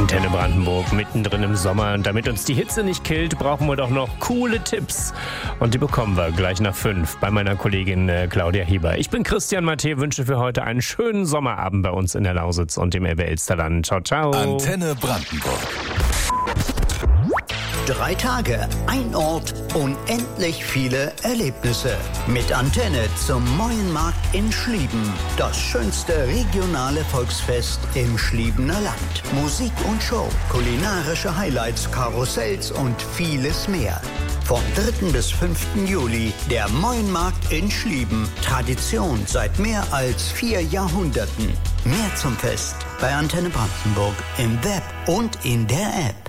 Antenne Brandenburg, mittendrin im Sommer. Und damit uns die Hitze nicht killt, brauchen wir doch noch coole Tipps. Und die bekommen wir gleich nach 5 bei meiner Kollegin Claudia Hieber. Ich bin Christian Matthä, wünsche für heute einen schönen Sommerabend bei uns in der Lausitz und im Elbe-Elsterland. Ciao, ciao. Antenne Brandenburg. 3 Tage, ein Ort, unendlich viele Erlebnisse. Mit Antenne zum Meuenmarkt in Schlieben. Das schönste regionale Volksfest im Schliebener Land. Musik und Show, kulinarische Highlights, Karussells und vieles mehr. Vom 3. bis 5. Juli der Meuenmarkt in Schlieben. Tradition seit mehr als 4 Jahrhunderten. Mehr zum Fest bei Antenne Brandenburg im Web und in der App.